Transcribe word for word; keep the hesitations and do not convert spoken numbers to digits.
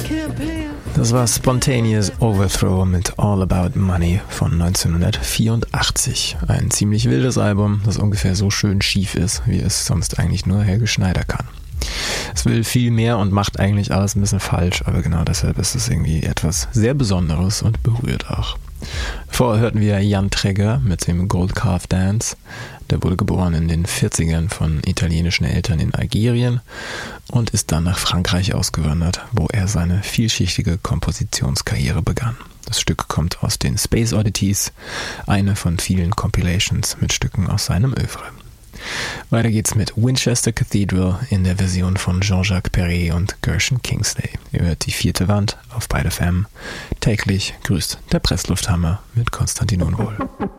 Das war Spontaneous Overthrow mit All About Money von neunzehnhundertvierundachtzig. Ein ziemlich wildes Album, das ungefähr so schön schief ist, wie es sonst eigentlich nur Helge Schneider kann. Es will viel mehr und macht eigentlich alles ein bisschen falsch, aber genau deshalb ist es irgendwie etwas sehr Besonderes und berührt auch. Vorher hörten wir Jan Tregger mit dem Gold Calf Dance. Der wurde geboren in den vierzigern von italienischen Eltern in Algerien und ist dann nach Frankreich ausgewandert, wo er seine vielschichtige Kompositionskarriere begann. Das Stück kommt aus den Space Oddities, eine von vielen Compilations mit Stücken aus seinem Œuvre. Weiter geht's mit Winchester Cathedral in der Version von Jean-Jacques Perrey und Gershon Kingsley. Ihr hört die vierte Wand auf Beide F M. Täglich grüßt der Presslufthammer mit Konstantin Unwohl.